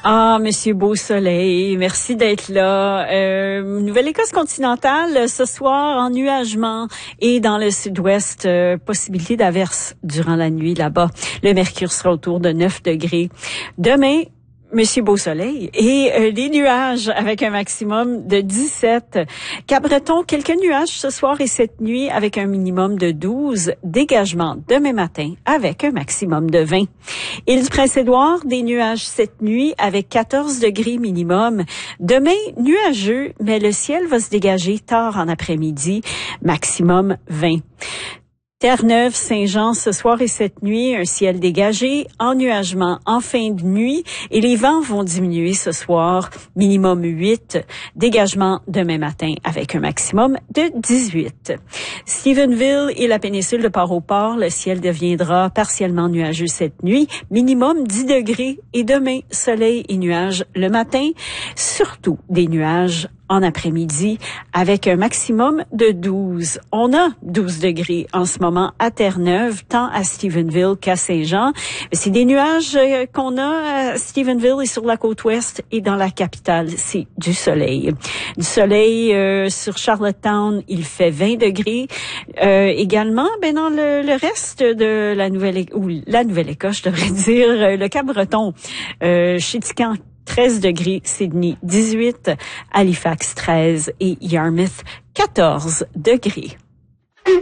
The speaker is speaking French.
Ah, Monsieur Beau Soleil, merci d'être là. Nouvelle-Écosse continentale, ce soir, ennuagement et dans le sud-ouest, possibilité d'averse durant la nuit là-bas. Le mercure sera autour de 9 degrés. Demain, Monsieur Beau Soleil et des nuages avec un maximum de 17. Cap-Breton, quelques nuages ce soir et cette nuit avec un minimum de 12. Dégagement demain matin avec un maximum de 20. Île du Prince-Édouard, des nuages cette nuit avec 14 degrés minimum. Demain, nuageux, mais le ciel va se dégager tard en après-midi, maximum 20. Terre-Neuve, Saint-Jean, ce soir et cette nuit, un ciel dégagé, ennuagement en fin de nuit et les vents vont diminuer ce soir, minimum 8, dégagement demain matin avec un maximum de 18. Stephenville et la péninsule de Port-au-Port, le ciel deviendra partiellement nuageux cette nuit, minimum 10 degrés et demain, soleil et nuages le matin, surtout des nuages en après-midi avec un maximum de 12. On a 12 degrés en ce moment à Terre-Neuve, tant à Stephenville qu'à Saint-Jean. C'est des nuages qu'on a à Stephenville et sur la côte ouest et dans la capitale, c'est du soleil. Du soleil sur Charlottetown, il fait 20 degrés. Également, dans le reste de la Nouvelle-Écosse, je devrais dire, le Cap-Breton, Chéticamp, 13 degrés, Sydney 18, Halifax 13 et Yarmouth 14 degrés.